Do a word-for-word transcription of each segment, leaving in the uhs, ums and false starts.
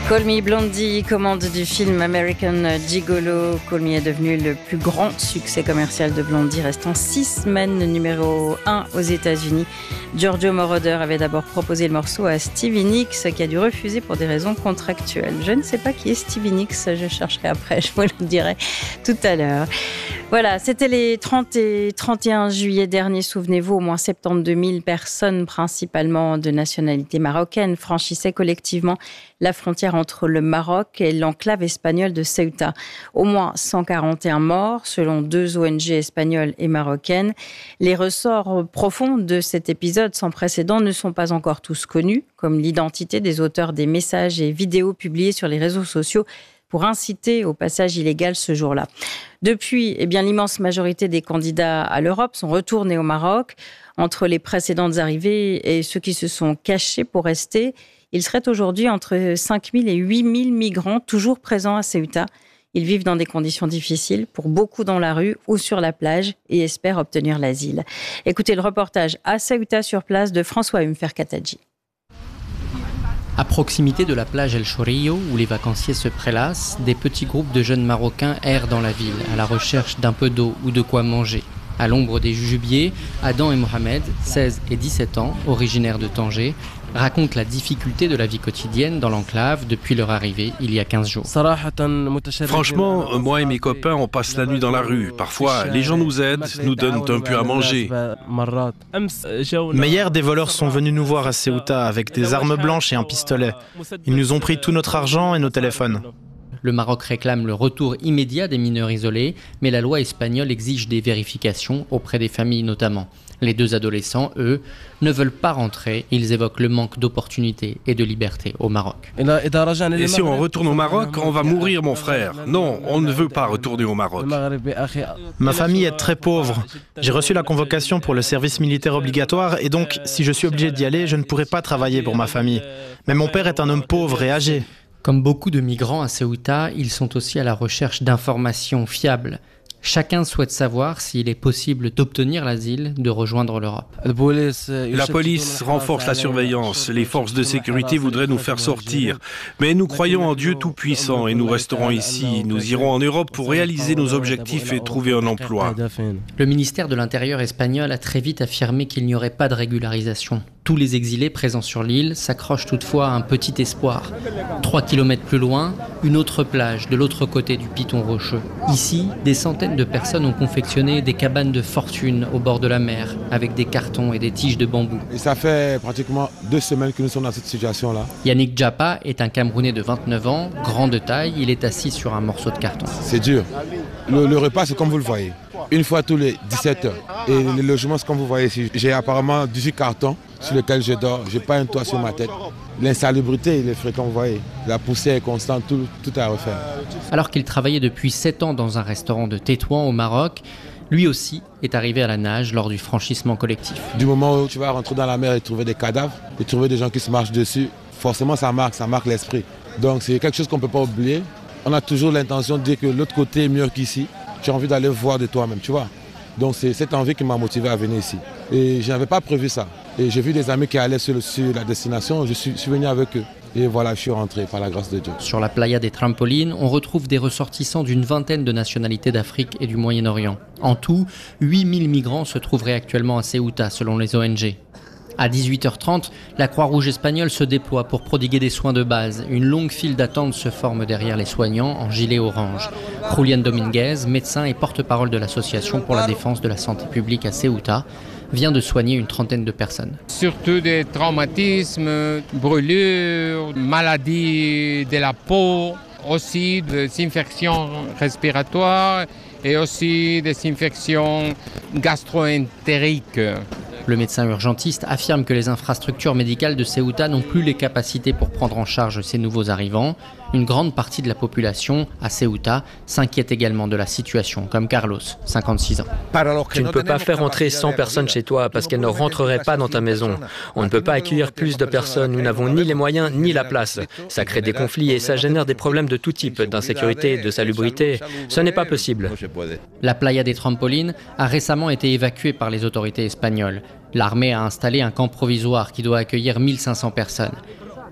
Call Me Blondie, commande du film American Gigolo. Call Me est devenu le plus grand succès commercial de Blondie, restant six semaines numéro un aux États-Unis. Giorgio Moroder avait d'abord proposé le morceau à Stevie Nicks, qui a dû refuser pour des raisons contractuelles. Je ne sais pas qui est Stevie Nicks, je chercherai après, je vous le dirai tout à l'heure. Voilà, c'était les trente et trente et un juillet dernier, souvenez-vous, au moins soixante-douze mille personnes, principalement de nationalité marocaine, franchissaient collectivement la frontière entre le Maroc et l'enclave espagnole de Ceuta. Au moins cent quarante et un morts, selon deux O N G espagnoles et marocaines. Les ressorts profonds de cet épisode sans précédent ne sont pas encore tous connus, comme l'identité des auteurs des messages et vidéos publiés sur les réseaux sociaux pour inciter au passage illégal ce jour-là. Depuis, eh bien, l'immense majorité des candidats à l'Europe sont retournés au Maroc. Entre les précédentes arrivées et ceux qui se sont cachés pour rester, il serait aujourd'hui entre cinq mille et huit mille migrants toujours présents à Ceuta. Ils vivent dans des conditions difficiles, pour beaucoup dans la rue ou sur la plage, et espèrent obtenir l'asile. Écoutez le reportage à Ceuta sur place de François Umfer-Katadji. À proximité de la plage El Chorillo, où les vacanciers se prélassent, des petits groupes de jeunes Marocains errent dans la ville, à la recherche d'un peu d'eau ou de quoi manger. À l'ombre des jujubiers, Adam et Mohamed, seize et dix-sept ans, originaires de Tanger, racontent la difficulté de la vie quotidienne dans l'enclave depuis leur arrivée il y a quinze jours. Franchement, moi et mes copains, on passe la nuit dans la rue. Parfois, les gens nous aident, nous donnent un peu à manger. Mais hier, des voleurs sont venus nous voir à Ceuta avec des armes blanches et un pistolet. Ils nous ont pris tout notre argent et nos téléphones. Le Maroc réclame le retour immédiat des mineurs isolés, mais la loi espagnole exige des vérifications auprès des familles notamment. Les deux adolescents, eux, ne veulent pas rentrer. Ils évoquent le manque d'opportunités et de liberté au Maroc. Et si on retourne au Maroc, on va mourir, mon frère. Non, on ne veut pas retourner au Maroc. Ma famille est très pauvre. J'ai reçu la convocation pour le service militaire obligatoire et donc, si je suis obligé d'y aller, je ne pourrai pas travailler pour ma famille. Mais mon père est un homme pauvre et âgé. Comme beaucoup de migrants à Ceuta, ils sont aussi à la recherche d'informations fiables. Chacun souhaite savoir s'il est possible d'obtenir l'asile, de rejoindre l'Europe. La police renforce la surveillance. Les forces de sécurité voudraient nous faire sortir. Mais nous croyons en Dieu Tout-Puissant et nous resterons ici. Nous irons en Europe pour réaliser nos objectifs et trouver un emploi. Le ministère de l'Intérieur espagnol a très vite affirmé qu'il n'y aurait pas de régularisation. Tous les exilés présents sur l'île s'accrochent toutefois à un petit espoir. Trois kilomètres plus loin, une autre plage de l'autre côté du piton rocheux. Ici, des centaines de personnes ont confectionné des cabanes de fortune au bord de la mer, avec des cartons et des tiges de bambou. Et ça fait pratiquement deux semaines que nous sommes dans cette situation-là. Yannick Djapa est un Camerounais de vingt-neuf ans, grand de taille, il est assis sur un morceau de carton. C'est dur. Le, le repas, c'est comme vous le voyez. Une fois tous les dix-sept heures. Et le logement, c'est comme vous voyez ici. J'ai apparemment dix-huit cartons sur lesquels je dors. Je n'ai pas un toit sur ma tête. L'insalubrité, il est fréquent, vous voyez. La poussière est constante, tout, tout à refaire. Alors qu'il travaillait depuis sept ans dans un restaurant de Tétouan au Maroc, lui aussi est arrivé à la nage lors du franchissement collectif. Du moment où tu vas rentrer dans la mer et trouver des cadavres, et trouver des gens qui se marchent dessus, forcément ça marque, ça marque l'esprit. Donc c'est quelque chose qu'on ne peut pas oublier. On a toujours l'intention de dire que l'autre côté est mieux qu'ici. Tu as envie d'aller voir de toi-même, tu vois. Donc c'est cette envie qui m'a motivé à venir ici. Et je n'avais pas prévu ça. Et j'ai vu des amis qui allaient sur, le, sur la destination, je suis, je suis venu avec eux. Et voilà, je suis rentré par la grâce de Dieu. Sur la playa des Trampolines, on retrouve des ressortissants d'une vingtaine de nationalités d'Afrique et du Moyen-Orient. En tout, huit mille migrants se trouveraient actuellement à Ceuta, selon les O N G. À dix-huit heures trente, la Croix-Rouge espagnole se déploie pour prodiguer des soins de base. Une longue file d'attente se forme derrière les soignants en gilet orange. Julián Domínguez, médecin et porte-parole de l'Association pour la défense de la santé publique à Ceuta, vient de soigner une trentaine de personnes. Surtout des traumatismes, brûlures, maladies de la peau, aussi des infections respiratoires et aussi des infections gastro-entériques. Le médecin urgentiste affirme que les infrastructures médicales de Ceuta n'ont plus les capacités pour prendre en charge ces nouveaux arrivants. Une grande partie de la population à Ceuta s'inquiète également de la situation, comme Carlos, cinquante-six ans. Tu ne peux pas faire entrer cent personnes chez toi parce qu'elles ne rentreraient pas dans ta maison. On ne peut pas accueillir plus de personnes. Nous n'avons ni les moyens ni la place. Ça crée des conflits et ça génère des problèmes de tout type, d'insécurité, de salubrité. Ce n'est pas possible. La playa des Trampolines a récemment été évacuée par les autorités espagnoles. L'armée a installé un camp provisoire qui doit accueillir mille cinq cents personnes.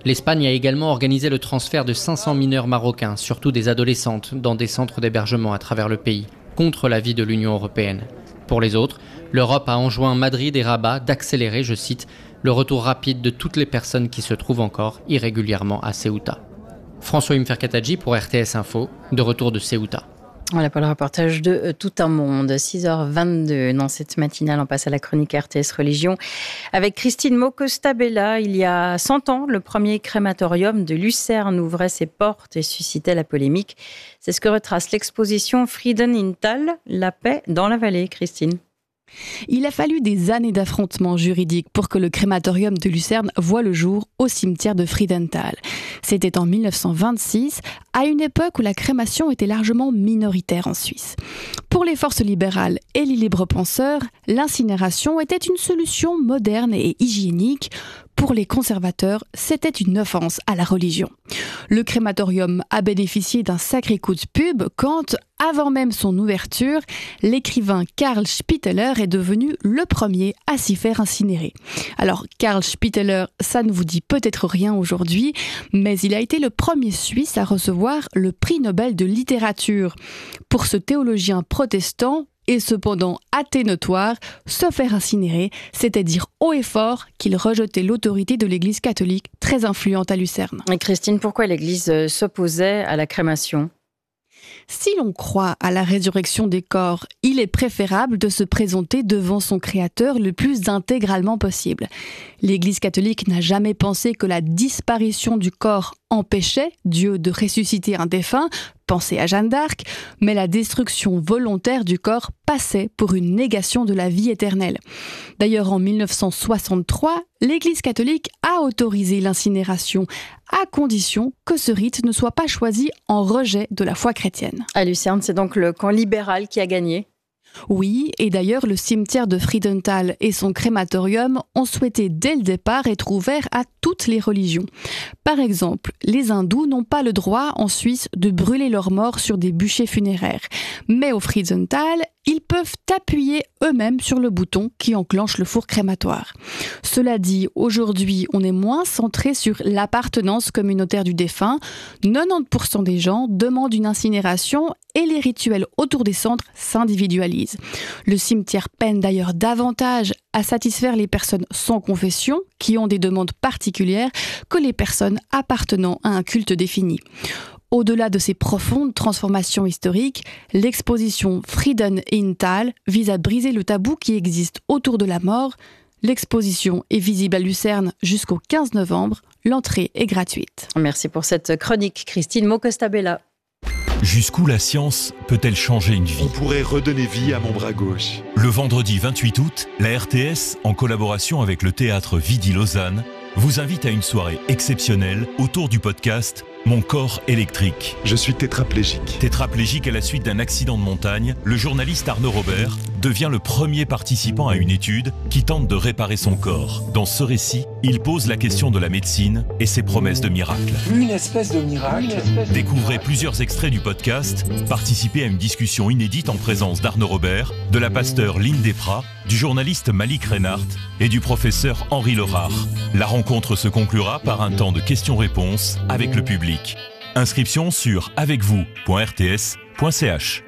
L'Espagne a également organisé le transfert de cinq cents mineurs marocains, surtout des adolescentes, dans des centres d'hébergement à travers le pays, contre l'avis de l'Union européenne. Pour les autres, l'Europe a enjoint Madrid et Rabat d'accélérer, je cite, le retour rapide de toutes les personnes qui se trouvent encore irrégulièrement à Ceuta. François Imferkatadji pour R T S Info, de retour de Ceuta. Voilà pour le reportage de euh, Tout un monde, six heures vingt-deux. Dans cette matinale, on passe à la chronique R T S Religion avec Christine Mocostabella. Il y a cent ans, le premier crématorium de Lucerne ouvrait ses portes et suscitait la polémique. C'est ce que retrace l'exposition Frieden in Tal, la paix dans la vallée. Christine. Il a fallu des années d'affrontements juridiques pour que le crématorium de Lucerne voie le jour au cimetière de Friedenthal. C'était en mille neuf cent vingt-six, à une époque où la crémation était largement minoritaire en Suisse. Pour les forces libérales et les libres penseurs, l'incinération était une solution moderne et hygiénique. Pour les conservateurs, c'était une offense à la religion. Le crématorium a bénéficié d'un sacré coup de pub quand, avant même son ouverture, l'écrivain Karl Spitteler est devenu le premier à s'y faire incinérer. Alors, Karl Spitteler, ça ne vous dit peut-être rien aujourd'hui, mais il a été le premier Suisse à recevoir le prix Nobel de littérature. Pour ce théologien protestant, et cependant athée notoire, se faire incinérer, c'était dire haut et fort qu'il rejetait l'autorité de l'Église catholique, très influente à Lucerne. Et Christine, pourquoi l'Église s'opposait à la crémation ? Si l'on croit à la résurrection des corps, il est préférable de se présenter devant son Créateur le plus intégralement possible. L'Église catholique n'a jamais pensé que la disparition du corps empêchait Dieu de ressusciter un défunt, pensez à Jeanne d'Arc, mais la destruction volontaire du corps passait pour une négation de la vie éternelle. D'ailleurs, en mille neuf cent soixante-trois, l'Église catholique a autorisé l'incinération, à condition que ce rite ne soit pas choisi en rejet de la foi chrétienne. À Lucerne, c'est donc le camp libéral qui a gagné ? Oui, et d'ailleurs le cimetière de Friedenthal et son crématorium ont souhaité dès le départ être ouverts à toutes les religions. Par exemple, les hindous n'ont pas le droit en Suisse de brûler leurs morts sur des bûchers funéraires. Mais au Friedenthal, ils peuvent appuyer eux-mêmes sur le bouton qui enclenche le four crématoire. Cela dit, aujourd'hui, on est moins centré sur l'appartenance communautaire du défunt. quatre-vingt-dix pour cent des gens demandent une incinération et les rituels autour des cendres s'individualisent. Le cimetière peine d'ailleurs davantage à satisfaire les personnes sans confession, qui ont des demandes particulières, que les personnes appartenant à un culte défini. Au-delà de ces profondes transformations historiques, l'exposition Frieden in Tal vise à briser le tabou qui existe autour de la mort. L'exposition est visible à Lucerne jusqu'au quinze novembre. L'entrée est gratuite. Merci pour cette chronique, Christine Mocostabella. Jusqu'où la science peut-elle changer une vie ? On pourrait redonner vie à mon bras gauche. Le vendredi vingt-huit août, la R T S, en collaboration avec le théâtre Vidi Lausanne, vous invite à une soirée exceptionnelle autour du podcast Mon corps électrique. Je suis tétraplégique. Tétraplégique à la suite d'un accident de montagne, le journaliste Arnaud Robert devient le premier participant à une étude qui tente de réparer son corps. Dans ce récit, il pose la question de la médecine et ses promesses de miracle. Une espèce de miracle. Espèce de Découvrez miracle. Plusieurs extraits du podcast, participez à une discussion inédite en présence d'Arnaud Robert, de la pasteure Lynn Desprats, du journaliste Malik Reinhardt et du professeur Henri Lerard. La rencontre se conclura par un temps de questions-réponses avec le public. Inscription sur avec vous point r t s point c h.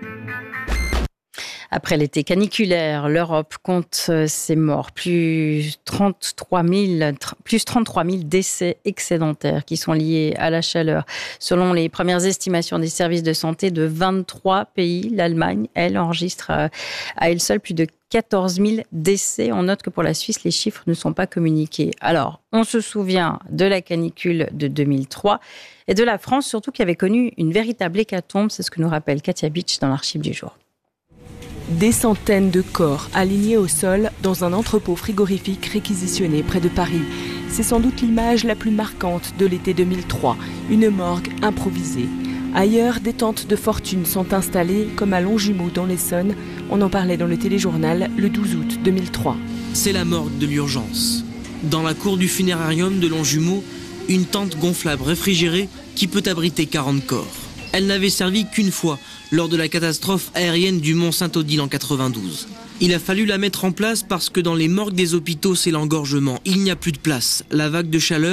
Après l'été caniculaire, l'Europe compte ses morts, plus trente-trois mille, plus trente-trois mille décès excédentaires qui sont liés à la chaleur. Selon les premières estimations des services de santé de vingt-trois pays, l'Allemagne, elle, enregistre à elle seule plus de quatorze mille décès. On note que pour la Suisse, les chiffres ne sont pas communiqués. Alors, on se souvient de la canicule de deux mille trois et de la France, surtout qui avait connu une véritable hécatombe. C'est ce que nous rappelle Katia Beach dans l'archive du jour. Des centaines de corps alignés au sol dans un entrepôt frigorifique réquisitionné près de Paris. C'est sans doute l'image la plus marquante de l'été deux mille trois, une morgue improvisée. Ailleurs, des tentes de fortune sont installées, comme à Longjumeau dans l'Essonne. On en parlait dans le téléjournal le douze août deux mille trois. C'est la morgue de l'urgence. Dans la cour du funérarium de Longjumeau, une tente gonflable réfrigérée qui peut abriter quarante corps. Elle n'avait servi qu'une fois, lors de la catastrophe aérienne du Mont-Saint-Odile en quatre-vingt-douze. Il a fallu la mettre en place parce que dans les morgues des hôpitaux, c'est l'engorgement. Il n'y a plus de place. La vague de chaleur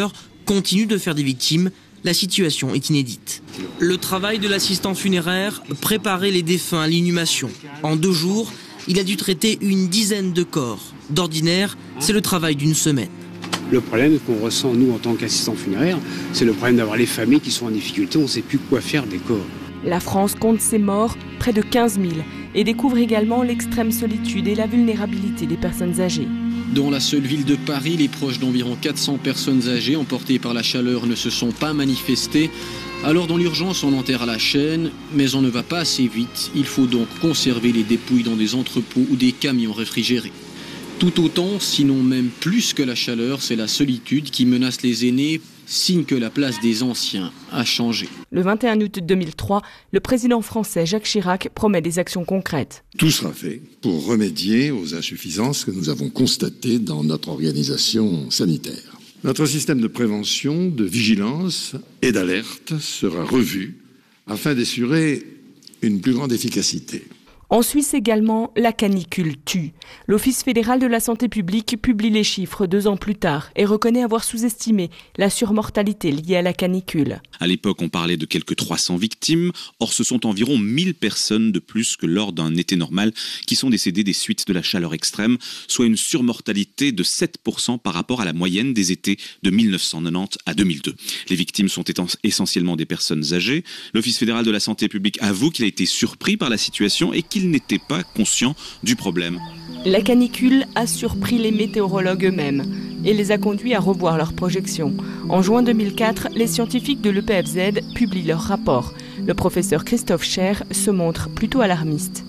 continue de faire des victimes. La situation est inédite. Le travail de l'assistant funéraire, préparer les défunts à l'inhumation. En deux jours, il a dû traiter une dizaine de corps. D'ordinaire, c'est le travail d'une semaine. Le problème qu'on ressent, nous, en tant qu'assistants funéraires, c'est le problème d'avoir les familles qui sont en difficulté. On ne sait plus quoi faire des corps. La France compte ses morts, près de quinze mille, et découvre également l'extrême solitude et la vulnérabilité des personnes âgées. Dans la seule ville de Paris, les proches d'environ quatre cents personnes âgées emportées par la chaleur ne se sont pas manifestés. Alors dans l'urgence, on enterre à la chaîne, mais on ne va pas assez vite. Il faut donc conserver les dépouilles dans des entrepôts ou des camions réfrigérés. Tout autant, sinon même plus que la chaleur, c'est la solitude qui menace les aînés, signe que la place des anciens a changé. Le vingt et un août deux mille trois, le président français Jacques Chirac promet des actions concrètes. Tout sera fait pour remédier aux insuffisances que nous avons constatées dans notre organisation sanitaire. Notre système de prévention, de vigilance et d'alerte sera revu afin d'assurer une plus grande efficacité. En Suisse également, la canicule tue. L'Office fédéral de la santé publique publie les chiffres deux ans plus tard et reconnaît avoir sous-estimé la surmortalité liée à la canicule. À l'époque, on parlait de quelques trois cents victimes. Or, ce sont environ mille personnes de plus que lors d'un été normal qui sont décédées des suites de la chaleur extrême, soit une surmortalité de sept pour cent par rapport à la moyenne des étés de mille neuf cent quatre-vingt-dix à deux mille deux. Les victimes sont essentiellement des personnes âgées. L'Office fédéral de la santé publique avoue qu'il a été surpris par la situation et qu'il n'était pas conscient du problème. La canicule a surpris les météorologues eux-mêmes et les a conduits à revoir leurs projections. En juin deux mille quatre, les scientifiques de l'E P F Z publient leur rapport. Le professeur Christophe Scher se montre plutôt alarmiste.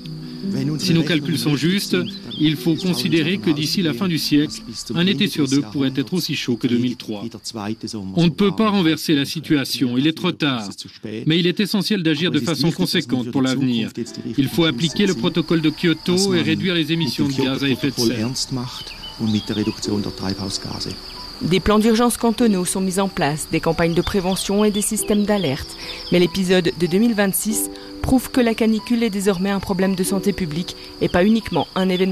Si nos calculs sont justes, il faut considérer que d'ici la fin du siècle, un été sur deux pourrait être aussi chaud que deux mille trois. On ne peut pas renverser la situation, il est trop tard. Mais il est essentiel d'agir de façon conséquente pour l'avenir. Il faut appliquer le protocole de Kyoto et réduire les émissions de gaz à effet de serre. Des plans d'urgence cantonaux sont mis en place, des campagnes de prévention et des systèmes d'alerte. Mais l'épisode de deux mille vingt-six prouve que la canicule est désormais un problème de santé publique et pas uniquement un événement